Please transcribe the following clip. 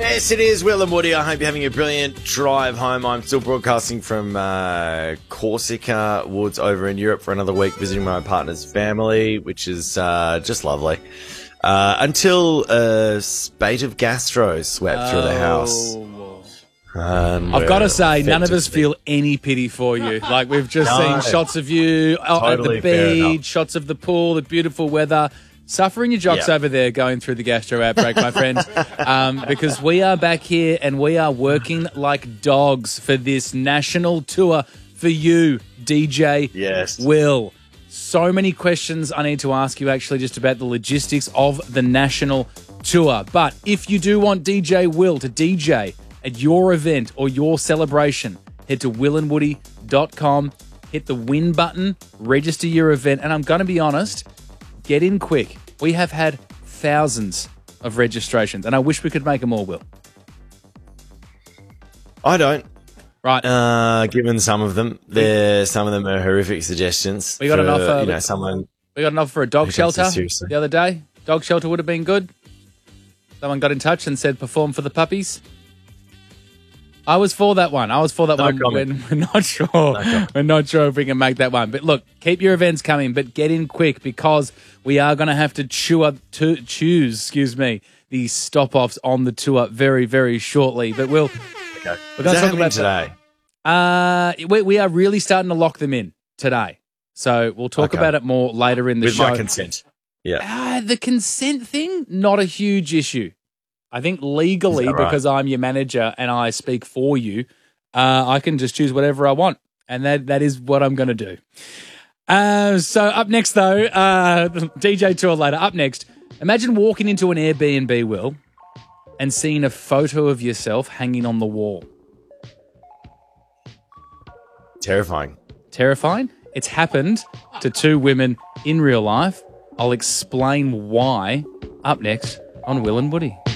Yes, it is Will and Woody. I hope you're having a brilliant drive home. I'm still broadcasting from Corsica Woods over in Europe for another week, visiting my partner's family, which is just lovely. Until a spate of gastro swept through the house. I've got to say, none of us feel any pity for you. Like, we've just seen shots of you at the beach, shots of the pool, the beautiful weather. Suffering your jocks over there going through the gastro outbreak, my friends, because we are back here and we are working like dogs for this national tour for you, DJ Will. So many questions I need to ask you actually just about the logistics of the national tour. But if you do want DJ Will to DJ at your event or your celebration, head to willandwoody.com, hit the win button, register your event, and I'm going to be honest, get in quick. We have had thousands of registrations, and I wish we could make them all, Will. I don't. Right. Given some of them, some of them are horrific suggestions. We got an offer. We got an offer for a dog shelter the other day. Dog shelter would have been good. Someone got in touch and said perform for the puppies. I was for that one. We're not sure. We're not sure if we can make that one. But look, keep your events coming, but get in quick because we are going to have to choose the stop-offs on the tour very, very shortly. But we're going to talk about today. We are really starting to lock them in today. So we'll talk about it more later in the show. With my consent. Yeah. The consent thing, not a huge issue. I think legally, because I'm your manager and I speak for you, I can just choose whatever I want. And that is what I'm going to do. So up next, though, DJ Tour later. Up next, imagine walking into an Airbnb, Will, and seeing a photo of yourself hanging on the wall. Terrifying. Terrifying? It's happened to two women in real life. I'll explain why up next on Will and Woody.